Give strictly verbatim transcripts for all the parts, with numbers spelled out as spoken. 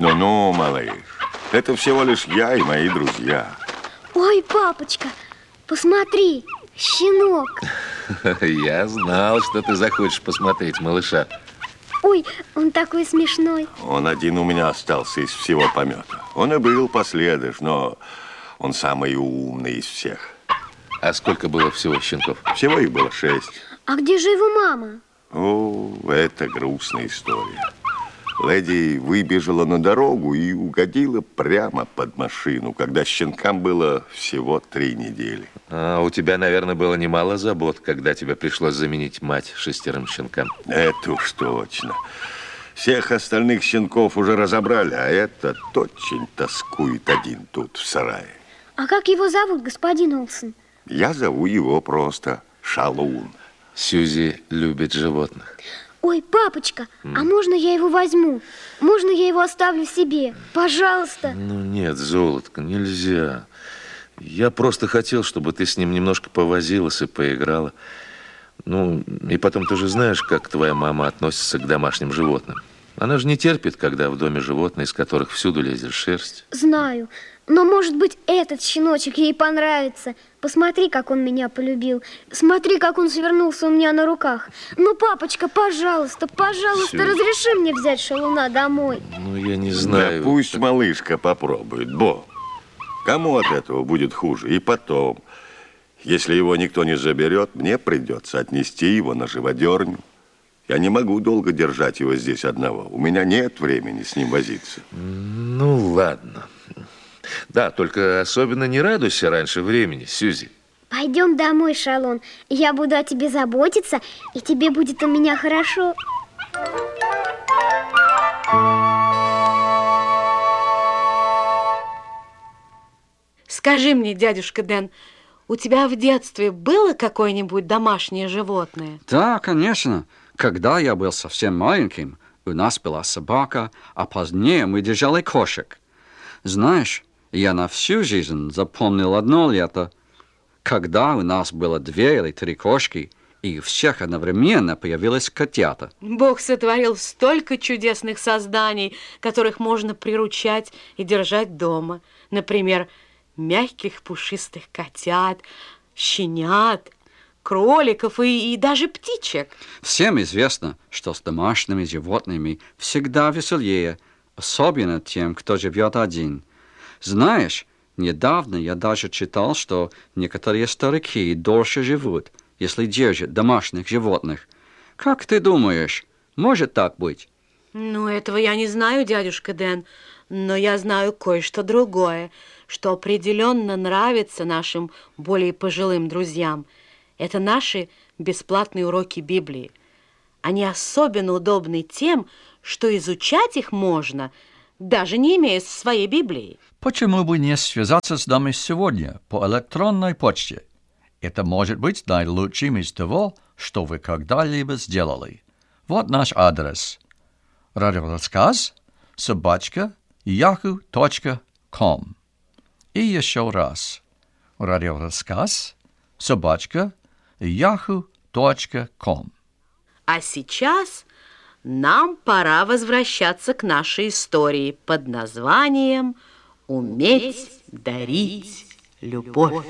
Ну-ну, малыш, это всего лишь я и мои друзья. Ой, папочка, посмотри, щенок. Я знал, что ты захочешь посмотреть малыша. Ой, он такой смешной. Он один у меня остался из всего помета. Он и был последыш, но он самый умный из всех. А сколько было всего щенков? Всего их было шесть. А где же его мама? О, это грустная история. Леди выбежала на дорогу и угодила прямо под машину, когда щенкам было всего три недели. А у тебя, наверное, было немало забот, когда тебе пришлось заменить мать шестерым щенкам. Это уж точно. Всех остальных щенков уже разобрали, а этот очень тоскует один тут, в сарае. А как его зовут, господин Олсон? Я зову его просто Шалун. Сьюзи любит животных. Ой, папочка, mm. а можно я его возьму? Можно я его оставлю себе? Пожалуйста. Ну нет, золотко, нельзя. Я просто хотел, чтобы ты с ним немножко повозилась и поиграла. Ну, и потом ты же знаешь, как твоя мама относится к домашним животным. Она же не терпит, когда в доме животные, из которых всюду лезет шерсть. Знаю, но, может быть, этот щеночек ей понравится. Посмотри, как он меня полюбил. Смотри, как он свернулся у меня на руках. Ну, папочка, пожалуйста, пожалуйста, Все. разреши мне взять Шалуна домой. Ну, я не знаю. Да пусть малышка попробует, Бо. Кому от этого будет хуже? И потом, если его никто не заберет, мне придется отнести его на живодерню. Я не могу долго держать его здесь одного. У меня нет времени с ним возиться. Ну, ладно. Да, только особенно не радуйся раньше времени, Сьюзи. Пойдем домой, Шалун. Я буду о тебе заботиться, и тебе будет у меня хорошо. Скажи мне, дядюшка Дэн, у тебя в детстве было какое-нибудь домашнее животное? Да, конечно. Когда я был совсем маленьким, у нас была собака, а позднее мы держали кошек. Знаешь, я на всю жизнь запомнил одно лето, когда у нас было две или три кошки, и у всех одновременно появились котята. Бог сотворил столько чудесных созданий, которых можно приручать и держать дома. Например, мягких пушистых котят, щенят, кроликов и, и даже птичек. Всем известно, что с домашними животными всегда веселее, особенно тем, кто живет один. Знаешь, недавно я даже читал, что некоторые старики дольше живут, если держат домашних животных. Как ты думаешь, может так быть? Ну, этого я не знаю, дядюшка Дэн, но я знаю кое-что другое, что определенно нравится нашим более пожилым друзьям. Это наши бесплатные уроки Библии. Они особенно удобны тем, что изучать их можно, даже не имея своей Библии. Почему бы не связаться с нами сегодня по электронной почте? Это может быть наилучшим из того, что вы когда-либо сделали. Вот наш адрес. Радиорассказ собачка яху точка ком. И еще раз. Радиорассказ собачка яху точка ком. А сейчас нам пора возвращаться к нашей истории под названием «Уметь дарить любовь».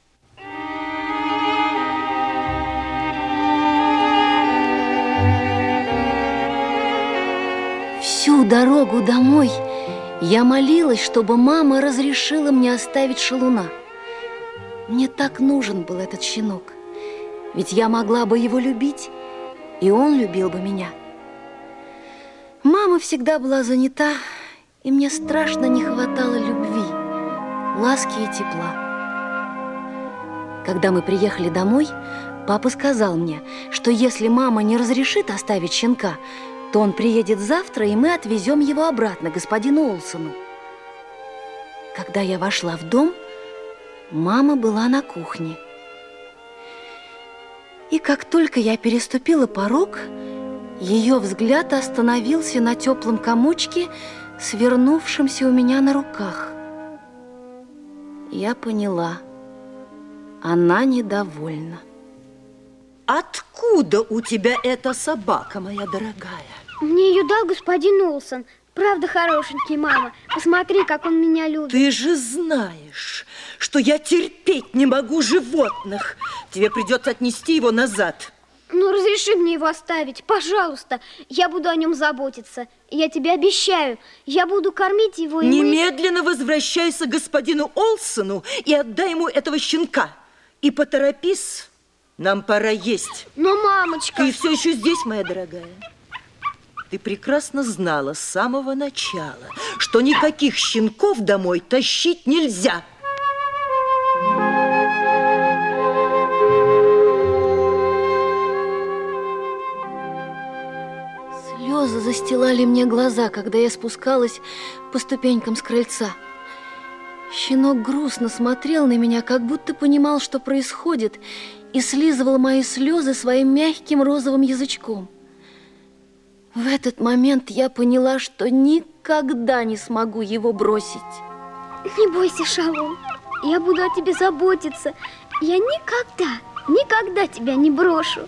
Всю дорогу домой я молилась, чтобы мама разрешила мне оставить Шалуна. Мне так нужен был этот щенок, ведь я могла бы его любить, и он любил бы меня. Мама всегда была занята, и мне страшно не хватало любви, ласки и тепла. Когда мы приехали домой, папа сказал мне, что если мама не разрешит оставить щенка, то он приедет завтра, и мы отвезем его обратно господину Олсону. Когда я вошла в дом, мама была на кухне. И как только я переступила порог, ее взгляд остановился на теплом комочке, свернувшемся у меня на руках. Я поняла, она недовольна. Откуда у тебя эта собака, моя дорогая? Мне ее дал господин Олсон. Правда хорошенький, мама. Посмотри, как он меня любит. Ты же знаешь, что я терпеть не могу животных. Тебе придется отнести его назад. Ну, разреши мне его оставить, пожалуйста. Я буду о нем заботиться. Я тебе обещаю, я буду кормить его. И Немедленно мы... возвращайся к господину Олсону и отдай ему этого щенка. И поторопись, нам пора есть. Но, мамочка... Ты все еще здесь, моя дорогая? Ты прекрасно знала с самого начала, что никаких щенков домой тащить нельзя. Слезы застилали мне глаза, когда я спускалась по ступенькам с крыльца. Щенок грустно смотрел на меня, как будто понимал, что происходит, и слизывал мои слезы своим мягким розовым язычком. В этот момент я поняла, что никогда не смогу его бросить. Не бойся, Шалун, я буду о тебе заботиться. Я никогда, никогда тебя не брошу.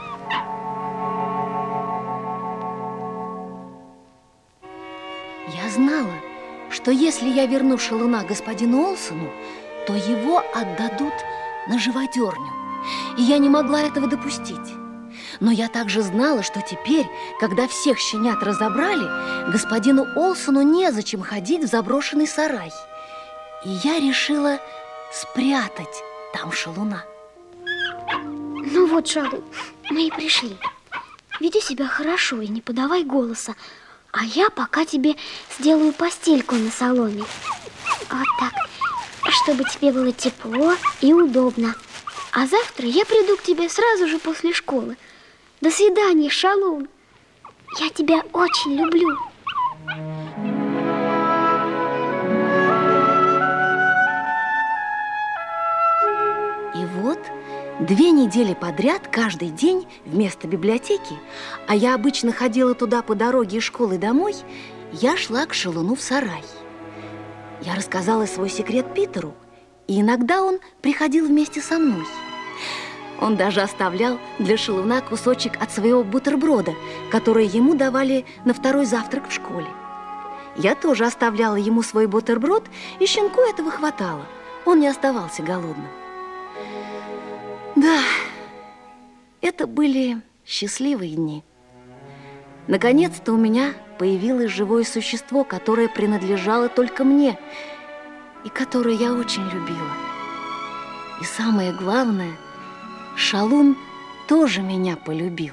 Я знала, что если я верну Шалуна господину Олсону, то его отдадут на живодерню, и я не могла этого допустить. Но я также знала, что теперь, когда всех щенят разобрали, господину Олсону незачем ходить в заброшенный сарай. И я решила спрятать там Шалуна. Ну вот, Шалун, мы и пришли. Веди себя хорошо и не подавай голоса. А я пока тебе сделаю постельку на соломе. Вот так, чтобы тебе было тепло и удобно. А завтра я приду к тебе сразу же после школы. До свидания, Шалун. Я тебя очень люблю. И вот две недели подряд, каждый день вместо библиотеки, а я обычно ходила туда по дороге из школы домой, я шла к Шалуну в сарай. Я рассказала свой секрет Питеру, и иногда он приходил вместе со мной. Он даже оставлял для Шалуна кусочек от своего бутерброда, который ему давали на второй завтрак в школе. Я тоже оставляла ему свой бутерброд, и щенку этого хватало. Он не оставался голодным. Да, это были счастливые дни. Наконец-то у меня появилось живое существо, которое принадлежало только мне, и которое я очень любила. И самое главное, Шалун тоже меня полюбил.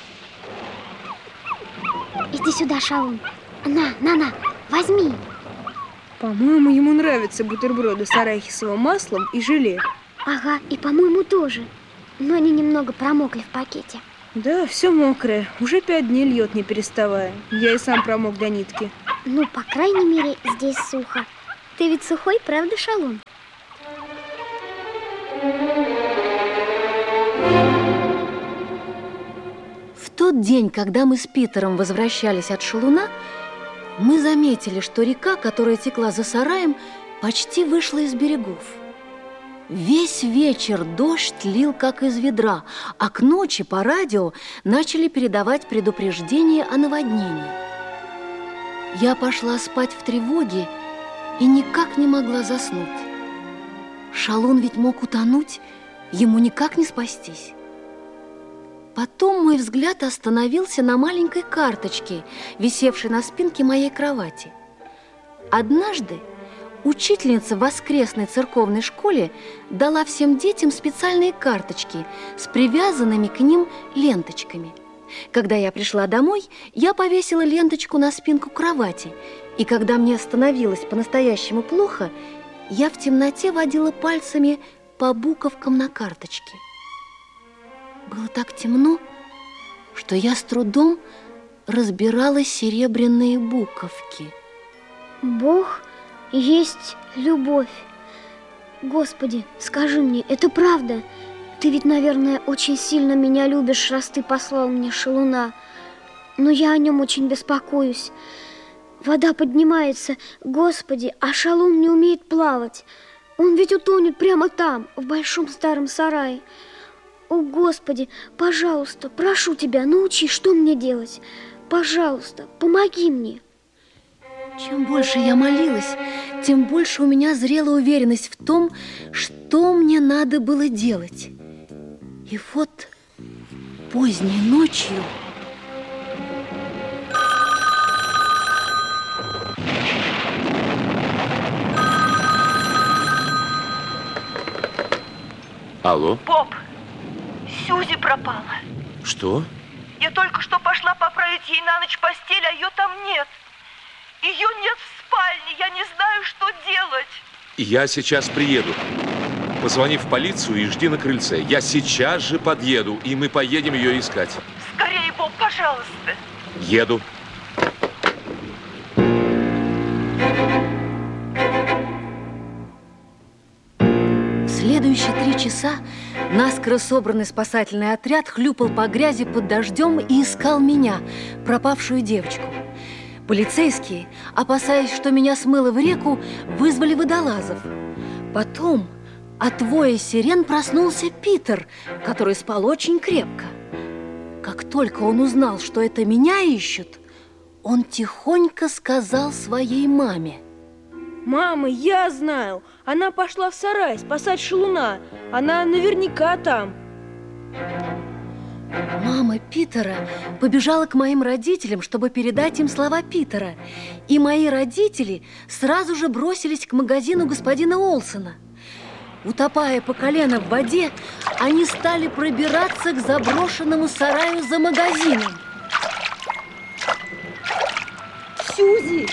Иди сюда, Шалун. На, на, на, возьми. По-моему, ему нравятся бутерброды с арахисовым маслом и желе. Ага, и по-моему тоже. Но они немного промокли в пакете. Да, все мокрое. Уже пять дней льет, не переставая. Я и сам промок до нитки. Ну, по крайней мере, здесь сухо. Ты ведь сухой, правда, Шалун? В тот день, когда мы с Питером возвращались от Шалуна, мы заметили, что река, которая текла за сараем, почти вышла из берегов. Весь вечер дождь лил как из ведра, а к ночи по радио начали передавать предупреждение о наводнении. Я пошла спать в тревоге и никак не могла заснуть. Шалун ведь мог утонуть, ему никак не спастись. Потом мой взгляд остановился на маленькой карточке, висевшей на спинке моей кровати. Однажды учительница в воскресной церковной школе дала всем детям специальные карточки с привязанными к ним ленточками. Когда я пришла домой, я повесила ленточку на спинку кровати, и когда мне становилось по-настоящему плохо, я в темноте водила пальцами по буковкам на карточке. Было так темно, что я с трудом разбирала серебряные буковки. Бог есть любовь. Господи, скажи мне, это правда? Ты ведь, наверное, очень сильно меня любишь, раз ты послал мне Шалуна. Но я о нем очень беспокоюсь. Вода поднимается, Господи, а Шалун не умеет плавать. Он ведь утонет прямо там, в большом старом сарае. О, Господи, пожалуйста, прошу тебя, научи, что мне делать. Пожалуйста, помоги мне. Чем больше я молилась, тем больше у меня зрела уверенность в том, что мне надо было делать. И вот поздней ночью... Алло? Боб, Сьюзи пропала. Что? Я только что пошла поправить ей на ночь постель, а ее там нет. Ее нет в спальне, я не знаю, что делать. Я сейчас приеду. Позвони в полицию и жди на крыльце. Я сейчас же подъеду, и мы поедем ее искать. Скорее, Боб, пожалуйста. Еду. В следующие три часа наскоро собранный спасательный отряд хлюпал по грязи под дождем и искал меня, пропавшую девочку. Полицейские, опасаясь, что меня смыло в реку, вызвали водолазов. Потом от воя сирен проснулся Питер, который спал очень крепко. Как только он узнал, что это меня ищут, он тихонько сказал своей маме: Мама, я знаю. Она пошла в сарай спасать шалуна. Она наверняка там. Мама Питера побежала к моим родителям, чтобы передать им слова Питера. И мои родители сразу же бросились к магазину господина Олсона. Утопая по колено в воде, они стали пробираться к заброшенному сараю за магазином. Сьюзи!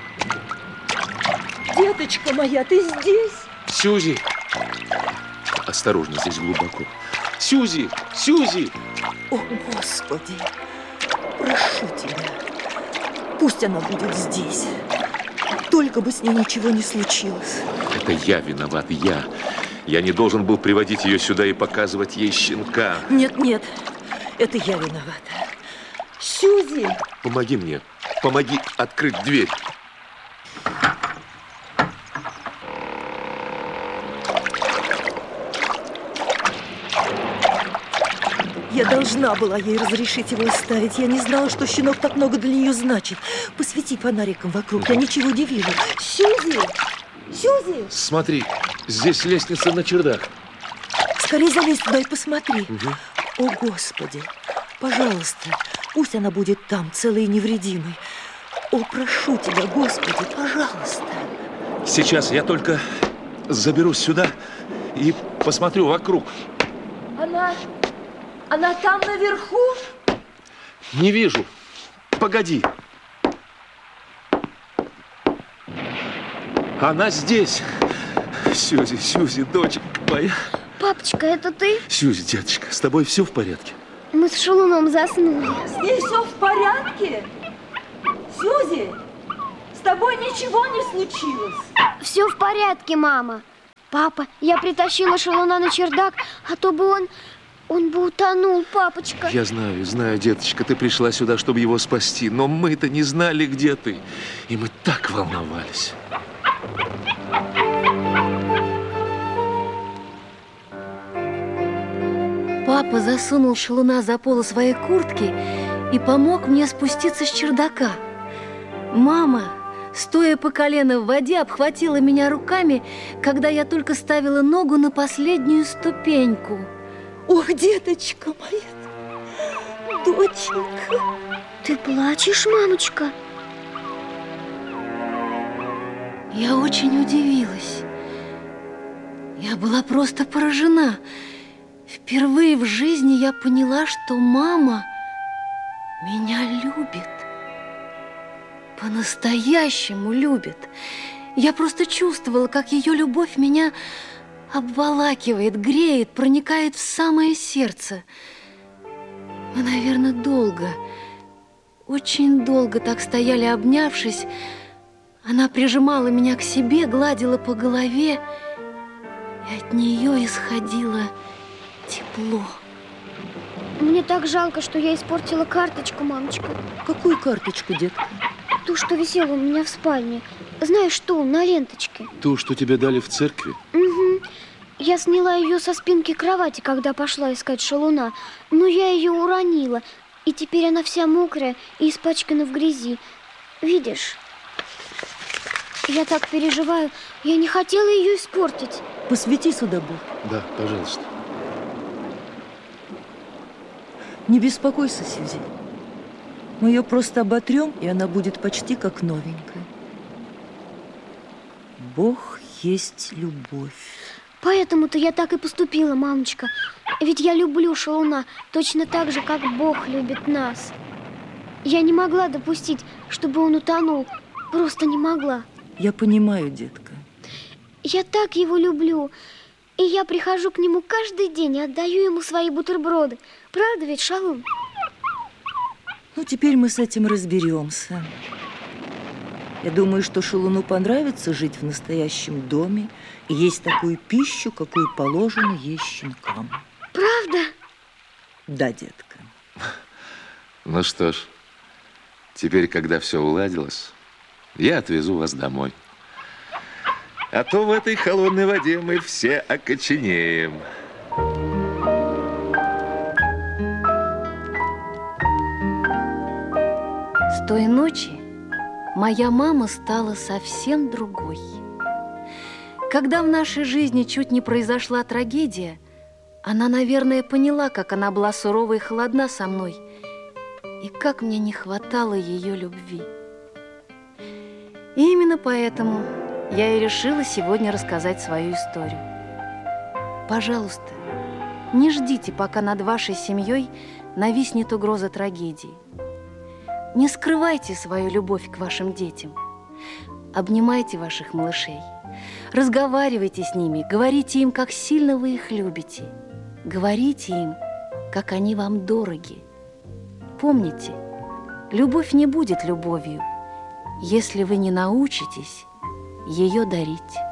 Деточка моя, ты здесь? Сьюзи! Осторожно, здесь глубоко. Сьюзи! Сьюзи! О, Господи! Прошу тебя, пусть она будет здесь. Только бы с ней ничего не случилось. Это я виноват, я. Я не должен был приводить ее сюда и показывать ей щенка. Нет, нет, это я виновата. Сьюзи! Помоги мне, помоги открыть дверь. Я должна была ей разрешить его оставить. Я не знала, что щенок так много для нее значит. Посвети фонариком вокруг, я ничего не вижу. Сьюзи! Сьюзи! Смотри, здесь лестница на чердак. Скорее залезь туда и посмотри. Угу. О, Господи! Пожалуйста, пусть она будет там, целой и невредимой. О, прошу тебя, Господи, пожалуйста. Сейчас я только заберусь сюда и посмотрю вокруг. Она... Она там наверху? Не вижу. Погоди. Она здесь. Сьюзи, Сьюзи, дочка моя. Папочка, это ты? Сьюзи, деточка, с тобой все в порядке? Мы с шалуном заснули. С ней все в порядке? Сьюзи, с тобой ничего не случилось? Все в порядке, мама. Папа, я притащила шалуна на чердак, а то бы он... Он бы утонул, папочка. Я знаю, знаю, деточка, ты пришла сюда, чтобы его спасти, но мы-то не знали, где ты. И мы так волновались. Папа засунул шалуна за полу своей куртки и помог мне спуститься с чердака. Мама, стоя по колено в воде, обхватила меня руками, когда я только ставила ногу на последнюю ступеньку. Ох, деточка моя, доченька. Ты плачешь, мамочка? Я очень удивилась. Я была просто поражена. Впервые в жизни я поняла, что мама меня любит. По-настоящему любит. Я просто чувствовала, как ее любовь меня обволакивает, греет, проникает в самое сердце. Мы, наверное, долго, очень долго так стояли, обнявшись. Она прижимала меня к себе, гладила по голове, и от нее исходило тепло. Мне так жалко, что я испортила карточку, мамочка. Какую карточку, детка? Ту, что висела у меня в спальне. Знаешь, ту, на ленточке. Ту, что тебе дали в церкви? Угу. Я сняла ее со спинки кровати, когда пошла искать шалуна. Но я ее уронила. И теперь она вся мокрая и испачкана в грязи. Видишь? Я так переживаю. Я не хотела ее испортить. Посвети сюда, Бог. Да, пожалуйста. Не беспокойся, Сьюзи. Мы ее просто оботрем, и она будет почти как новенькая. Бог есть любовь. Поэтому-то я так и поступила, мамочка. Ведь я люблю шалуна точно так же, как Бог любит нас. Я не могла допустить, чтобы он утонул. Просто не могла. Я понимаю, детка. Я так его люблю. И я прихожу к нему каждый день и отдаю ему свои бутерброды. Правда ведь, Шалун? Ну, теперь мы с этим разберемся. Я думаю, что шалуну понравится жить в настоящем доме и есть такую пищу, какую положено есть щенкам. Правда? Да, детка. Ну что ж, теперь, когда все уладилось, я отвезу вас домой. А то в этой холодной воде мы все окоченеем. С той ночи моя мама стала совсем другой. Когда в нашей жизни чуть не произошла трагедия, она, наверное, поняла, как она была сурова и холодна со мной, и как мне не хватало ее любви. И именно поэтому я и решила сегодня рассказать свою историю. Пожалуйста, не ждите, пока над вашей семьей нависнет угроза трагедии. Не скрывайте свою любовь к вашим детям. Обнимайте ваших малышей. Разговаривайте с ними, говорите им, как сильно вы их любите. Говорите им, как они вам дороги. Помните, любовь не будет любовью, если вы не научитесь ее дарить.